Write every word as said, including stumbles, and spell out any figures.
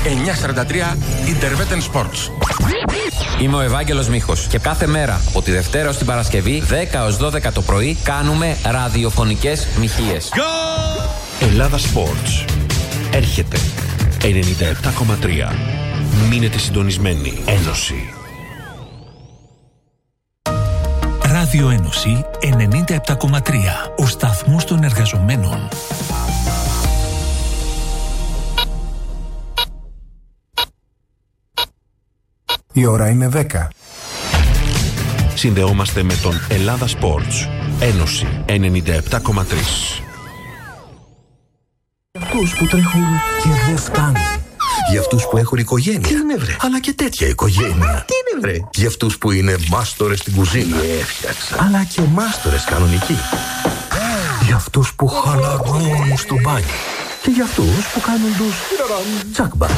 εννιακόσια σαράντα τρία Interveten Sports. Είμαι ο Ευάγγελος Μίχος και κάθε μέρα από τη Δευτέρα ως την Παρασκευή δέκα έως δώδεκα το πρωί κάνουμε ραδιοφωνικές μοιχείες. Ελλάδα Sports. Έρχεται ενενήντα επτά κόμμα τρία. Μείνετε συντονισμένοι. Ένωση. Ράδιο Ένωση ενενήντα επτά κόμμα τρία. Ο σταθμός των εργαζομένων. Η ώρα είναι δέκα. Συνδεόμαστε με τον Ελλάδα Sports. Ένωση ενενήντα επτά κόμμα τρία. Για αυτούς που τρέχουν και δεν φτάνουν. Για αυτούς που έχουν οικογένεια. Τι είναι βρε. Αλλά και τέτοια οικογένεια. Τι είναι βρε. Για αυτούς που είναι μάστορες στην κουζίνα. Έφτιαξα. Αλλά και μάστορες κανονικοί. Για αυτούς που χαλαρώνουν στο μπάνιο. Και για αυτούς που κάνουν τους τσακμπα.